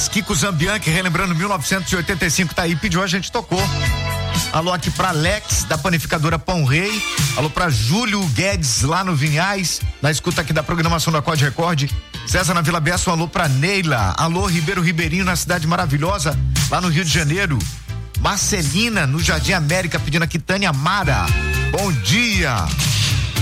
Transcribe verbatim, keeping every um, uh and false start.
Vinhais, Kiko Zambianchi, relembrando mil novecentos e oitenta e cinco, tá aí, pediu, a gente tocou. Alô aqui pra Alex, da panificadora Pão Rei. Alô pra Júlio Guedes, lá no Vinhais, na escuta aqui da programação da Code Record. César na Vila Bessa, um alô pra Neila. Alô Ribeiro Ribeirinho, na cidade maravilhosa, lá no Rio de Janeiro. Marcelina, no Jardim América, pedindo aqui Tânia Mara. Bom dia.